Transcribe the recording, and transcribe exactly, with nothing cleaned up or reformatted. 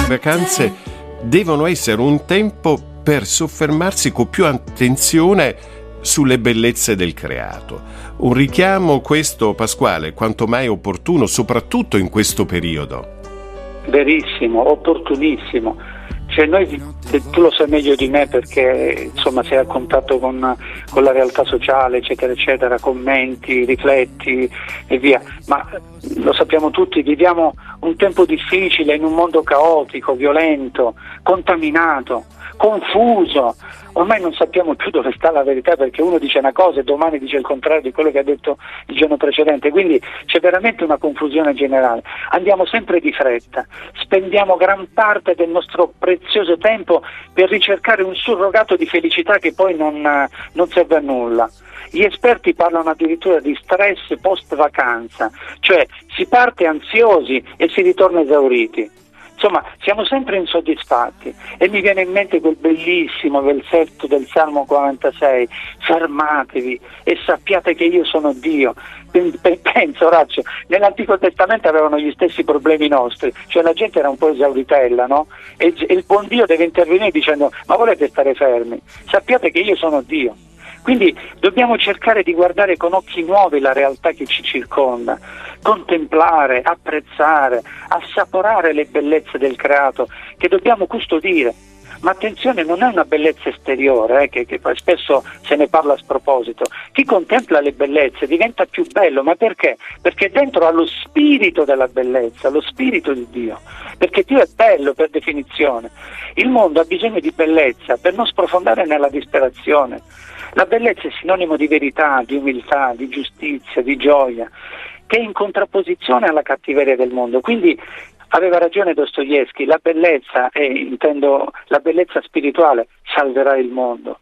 vacanze devono essere un tempo per soffermarsi con più attenzione sulle bellezze del creato. Un richiamo questo, Pasquale, quanto mai opportuno, soprattutto in questo periodo. Verissimo, opportunissimo. Cioè noi, tu lo sai meglio di me perché insomma sei a contatto con, con la realtà sociale, eccetera eccetera, commenti, rifletti e via, ma lo sappiamo tutti, viviamo un tempo difficile in un mondo caotico, violento, contaminato, confuso. Ormai non sappiamo più dove sta la verità, perché uno dice una cosa e domani dice il contrario di quello che ha detto il giorno precedente, quindi c'è veramente una confusione generale. Andiamo sempre di fretta, spendiamo gran parte del nostro prezioso tempo per ricercare un surrogato di felicità che poi non, non serve a nulla. Gli esperti parlano addirittura di stress post vacanza, cioè si parte ansiosi e si ritorna esauriti. Insomma, siamo sempre insoddisfatti e mi viene in mente quel bellissimo versetto del Salmo quarantasei: fermatevi e sappiate che io sono Dio. Penso, Orazio, nell'Antico Testamento avevano gli stessi problemi nostri, cioè la gente era un po' esauritella, no? E il buon Dio deve intervenire dicendo: ma volete stare fermi? Sappiate che io sono Dio. Quindi dobbiamo cercare di guardare con occhi nuovi la realtà che ci circonda, contemplare, apprezzare, assaporare le bellezze del creato che dobbiamo custodire. Ma attenzione, non è una bellezza esteriore, eh, che, che poi spesso se ne parla a sproposito. Chi contempla le bellezze diventa più bello, ma perché? Perché dentro ha lo spirito della bellezza, lo spirito di Dio, perché Dio è bello per definizione. Il mondo ha bisogno di bellezza per non sprofondare nella disperazione. La bellezza è sinonimo di verità, di umiltà, di giustizia, di gioia, che è in contrapposizione alla cattiveria del mondo. Quindi aveva ragione Dostoevskij, la bellezza, e intendo la bellezza spirituale, salverà il mondo.